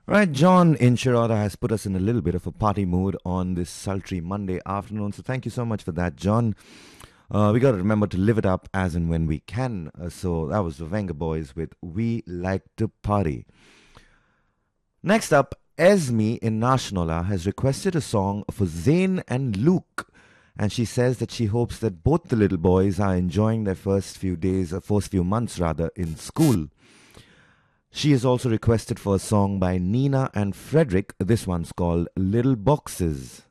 Right, John in Shirota has put us in a little bit of a party mood on this sultry Monday afternoon. So thank you so much for that, John. We got to remember to live it up as and when we can. So that was the Venga Boys with We Like to Party. Next up, Esme in Nashnola has requested a song for Zayn and Luke. And she says that she hopes that both the little boys are enjoying their first few days, or first few months rather, in school. She has also requested for a song by Nina and Frederick. This one's called Little Boxes.